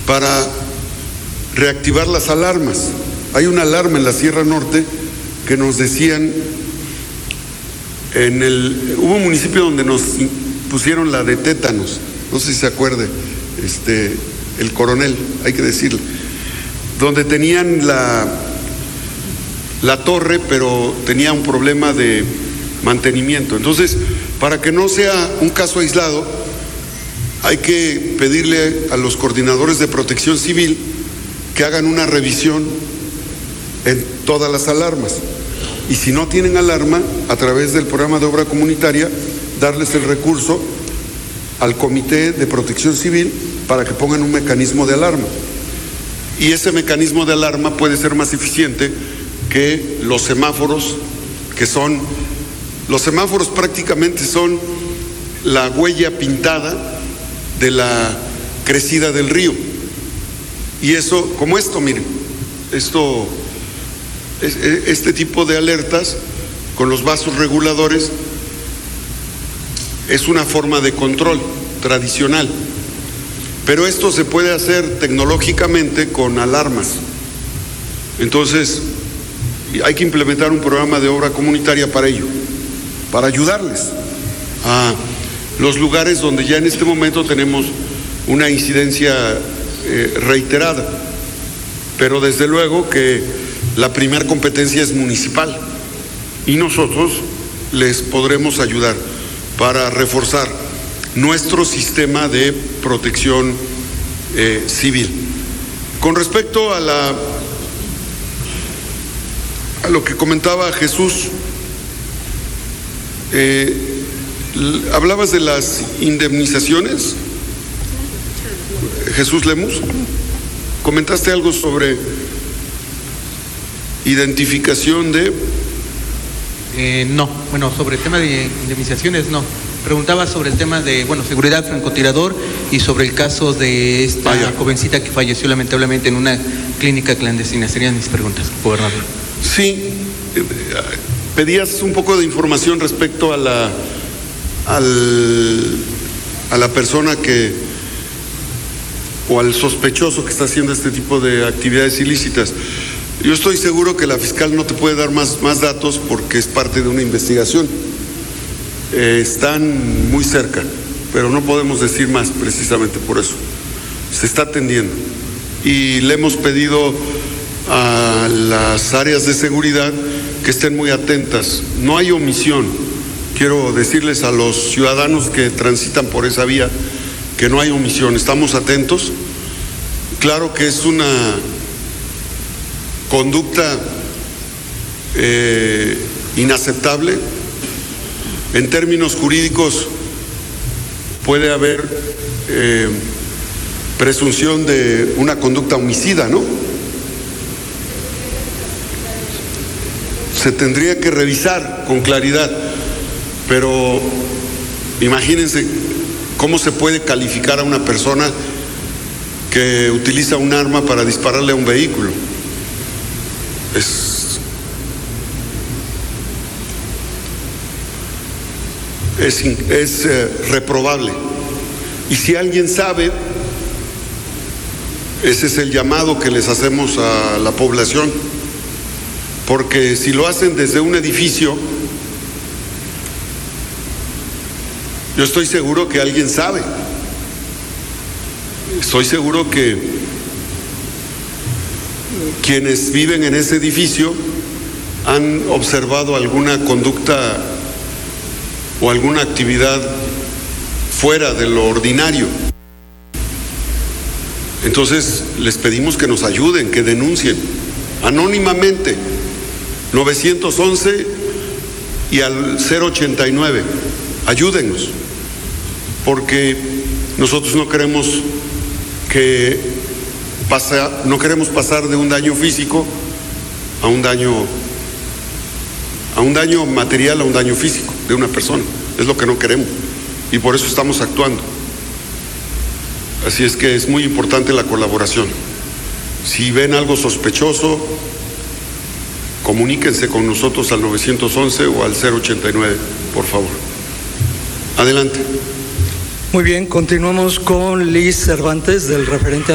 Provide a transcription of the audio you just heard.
para reactivar las alarmas. Hay una alarma en la Sierra Norte que nos decían, hubo un municipio donde nos pusieron la de tétanos, no sé si se acuerde, el Coronel, hay que decirle, donde tenían la torre, pero tenía un problema de mantenimiento. Entonces, para que no sea un caso aislado, hay que pedirle a los coordinadores de protección civil que hagan una revisión en todas las alarmas. Y si no tienen alarma, a través del programa de obra comunitaria, darles el recurso al Comité de Protección Civil para que pongan un mecanismo de alarma. Y ese mecanismo de alarma puede ser más eficiente que los semáforos, los semáforos prácticamente son la huella pintada de la crecida del río. Y eso, como esto, miren, este tipo de alertas con los vasos reguladores es una forma de control tradicional, pero esto se puede hacer tecnológicamente con alarmas. Entonces hay que implementar un programa de obra comunitaria para ello, para ayudarles a los lugares donde ya en este momento tenemos una incidencia reiterada, pero desde luego que la primera competencia es municipal y nosotros les podremos ayudar para reforzar nuestro sistema de protección civil. Con respecto a lo que comentaba Jesús, hablabas de las indemnizaciones, Jesús Lemus, comentaste algo sobre identificación de... No, bueno, sobre el tema de indemnizaciones no. Preguntaba sobre el tema de, seguridad francotirador y sobre el caso de esta jovencita que falleció lamentablemente en una clínica clandestina. Serían mis preguntas, gobernador. Sí, pedías un poco de información respecto a la persona o al sospechoso que está haciendo este tipo de actividades ilícitas. Yo estoy seguro que la fiscal no te puede dar más datos porque es parte de una investigación. Están muy cerca, pero no podemos decir más precisamente por eso. Se está atendiendo. Y le hemos pedido a las áreas de seguridad que estén muy atentas. No hay omisión. Quiero decirles a los ciudadanos que transitan por esa vía que no hay omisión. Estamos atentos. Claro que es una conducta inaceptable. En términos jurídicos puede haber presunción de una conducta homicida, ¿no? Se tendría que revisar con claridad, pero imagínense cómo se puede calificar a una persona que utiliza un arma para dispararle a un vehículo. Es reprobable. Y si alguien sabe, ese es el llamado que les hacemos a la población, porque si lo hacen desde un edificio, yo estoy seguro que alguien sabe. Estoy seguro que quienes viven en ese edificio han observado alguna conducta o alguna actividad fuera de lo ordinario. Entonces les pedimos que nos ayuden, que denuncien anónimamente 911 y al 089. Ayúdennos, porque nosotros no queremos pasar de un daño físico a un daño material, a un daño físico de una persona. Es lo que no queremos y por eso estamos actuando. Así es que es muy importante la colaboración. Si ven algo sospechoso, comuníquense con nosotros al 911 o al 089, por favor. Adelante. Muy bien, continuamos con Liz Cervantes, del referente